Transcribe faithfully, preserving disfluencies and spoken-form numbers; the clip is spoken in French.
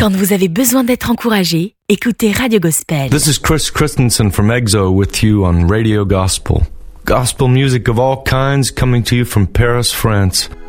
Quand vous avez besoin d'être encouragé, écoutez Radio Gospel. This is Chris Christensen from EXO with you on Radio Gospel. Gospel music of all kinds coming to you from Paris, France.